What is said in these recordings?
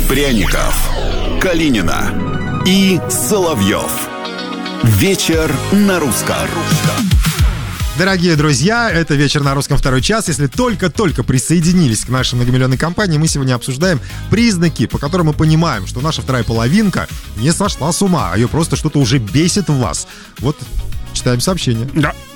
Пряников, Калинина и Соловьев. Вечер на русском. Дорогие друзья, это «Вечер на русском», второй час. Если только-только присоединились к нашей многомиллионной компании, мы сегодня обсуждаем признаки, по которым мы понимаем, что наша вторая половинка не сошла с ума, а ее просто что-то уже бесит в вас. Вот, читаем сообщение.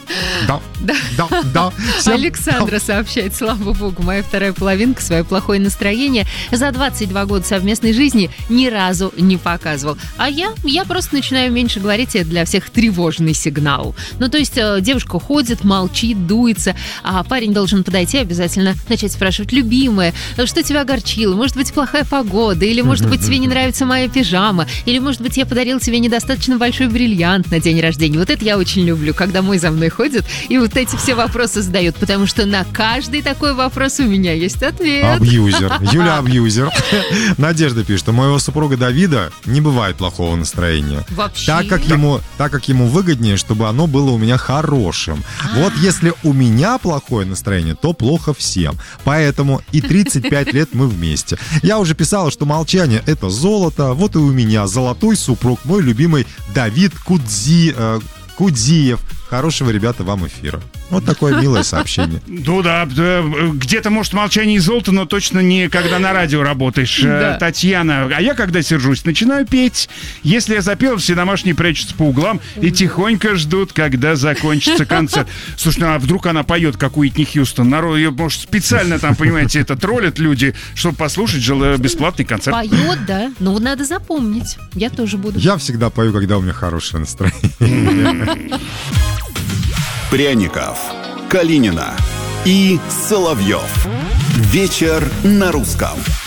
Да. Александра сообщает: слава богу, моя вторая половинка свое плохое настроение за 22 года совместной жизни ни разу не показывал. А я просто начинаю меньше говорить, и это для всех тревожный сигнал. Ну, то есть девушка ходит, молчит, дуется, а парень должен подойти и обязательно начать спрашивать: любимая, что тебя огорчило? Может быть, плохая погода? Или, может быть, тебе не нравится моя пижама? Или, может быть, я подарил тебе недостаточно большой бриллиант на день рождения? Вот это я очень люблю, когда мой за мной ходит и вот эти все вопросы задают, потому что на каждый такой вопрос у меня есть ответ. Абьюзер. Юля абьюзер. Надежда пишет, что у моего супруга Давида не бывает плохого настроения. Вообще? Так как ему выгоднее, чтобы оно было у меня хорошим. Вот если у меня плохое настроение, то плохо всем. Поэтому и 35 лет мы вместе. Я уже писала, что молчание — это золото. Вот и у меня золотой супруг, мой любимый Давид Кудзиев. Хорошего, ребята, вам эфира. Вот такое милое сообщение. Ну да, где-то, может, молчание и золото, но точно не когда на радио работаешь. Да. Татьяна, а я, когда сержусь, начинаю петь. Если я запел, все домашние прячутся по углам и тихонько ждут, когда закончится концерт. Слушай, ну а вдруг она поет, как Уитни Хьюстон? Народ ее, может, специально там, понимаете, это троллят люди, чтобы послушать бесплатный концерт. Поет, да? Ну, надо запомнить. Я тоже буду. Я всегда пою, когда у меня хорошее настроение. Пряников, Калинина и Соловьев. Вечер на русском.